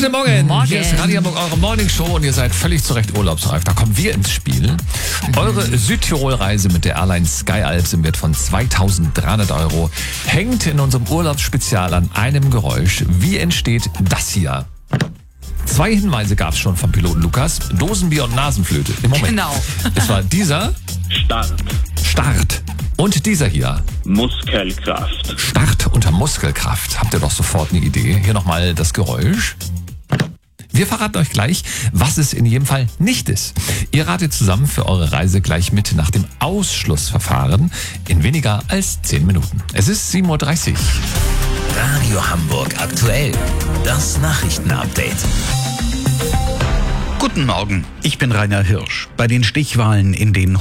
Guten Morgen. Morgen. Hier ist Radio Hamburg, eure Morning Show und ihr seid völlig zu Recht urlaubsreif. Da kommen wir ins Spiel. Eure Südtirol-Reise mit der Airline Sky Alps im Wert von 2.300 € hängt in unserem Urlaubsspezial an einem Geräusch. Wie entsteht das hier? 2 Hinweise gab es schon vom Piloten Lukas. Dosenbier und Nasenflöte. Im Moment. Genau. Es war dieser Start. Und dieser hier. Muskelkraft. Start unter Muskelkraft. Habt ihr doch sofort eine Idee? Hier nochmal das Geräusch. Wir verraten euch gleich, was es in jedem Fall nicht ist. Ihr ratet zusammen für eure Reise gleich mit nach dem Ausschlussverfahren in weniger als 10 Minuten. Es ist 7.30 Uhr. Radio Hamburg aktuell. Das Nachrichtenupdate. Guten Morgen, ich bin Rainer Hirsch. Bei den Stichwahlen in den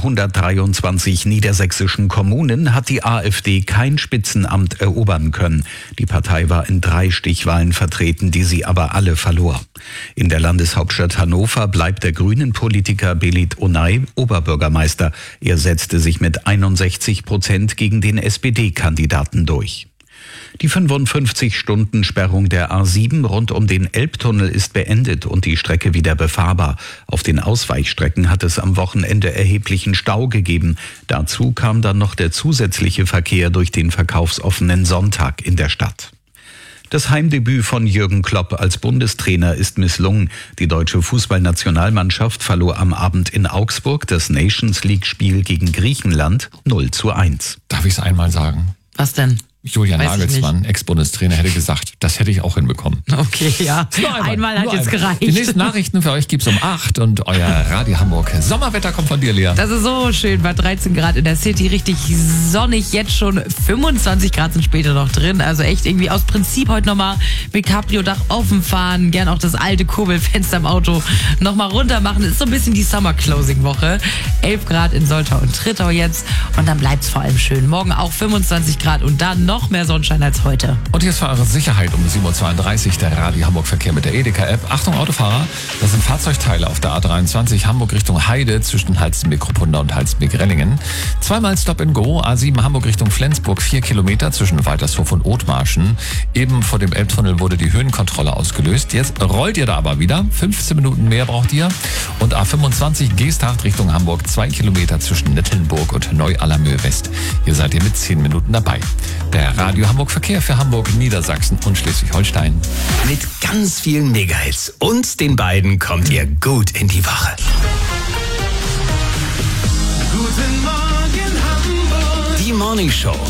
123 niedersächsischen Kommunen hat die AfD kein Spitzenamt erobern können. Die Partei war in 3 Stichwahlen vertreten, die sie aber alle verlor. In der Landeshauptstadt Hannover bleibt der Grünen-Politiker Belit Onay Oberbürgermeister. Er setzte sich mit 61% gegen den SPD-Kandidaten durch. Die 55-Stunden-Sperrung der A7 rund um den Elbtunnel ist beendet und die Strecke wieder befahrbar. Auf den Ausweichstrecken hat es am Wochenende erheblichen Stau gegeben. Dazu kam dann noch der zusätzliche Verkehr durch den verkaufsoffenen Sonntag in der Stadt. Das Heimdebüt von Jürgen Klopp als Bundestrainer ist misslungen. Die deutsche Fußballnationalmannschaft verlor am Abend in Augsburg das Nations-League-Spiel gegen Griechenland 0:1. Darf ich es einmal sagen? Was denn? Julian Weiß ich Nagelsmann, Ex-Bundestrainer, hätte gesagt, das hätte ich auch hinbekommen. Okay, ja. Nur Einmal hat nur jetzt gereicht. Die nächsten Nachrichten für euch gibt's um 8 und euer Radio Hamburg Sommerwetter kommt von dir, Lea. Das ist so schön, bei 13 Grad in der City, richtig sonnig, jetzt schon 25 Grad sind später noch drin, also echt irgendwie aus Prinzip heute nochmal mit Cabrio-Dach offen fahren, gern auch das alte Kurbelfenster im Auto nochmal runter machen, ist so ein bisschen die Summer-Closing-Woche, 11 Grad in Soltau und Trittau jetzt und dann bleibt's vor allem schön, morgen auch 25 Grad und dann noch mehr Sonnenschein als heute. Und hier ist für eure Sicherheit um 7.32 Uhr der Radio Hamburg Verkehr mit der Edeka-App. Achtung Autofahrer, das sind Fahrzeugteile auf der A23 Hamburg Richtung Heide zwischen Halstenbeck-Ruppunda und Halstenbeck-Rellingen. 2-mal Stop and Go, A7 Hamburg Richtung Flensburg 4 Kilometer zwischen Waltershof und Othmarschen. Eben vor dem Elbtunnel wurde die Höhenkontrolle ausgelöst. Jetzt rollt ihr da aber wieder. 15 Minuten mehr braucht ihr. Und A25 Geesthacht Richtung Hamburg 2 Kilometer zwischen Nettelnburg und Neu-Allermöhe West. Hier seid ihr mit 10 Minuten dabei. Der Radio Hamburg Verkehr für Hamburg, Niedersachsen und Schleswig-Holstein. Mit ganz vielen Megahits und den beiden kommt ihr gut in die Woche. Guten Morgen Hamburg. Die Morning Show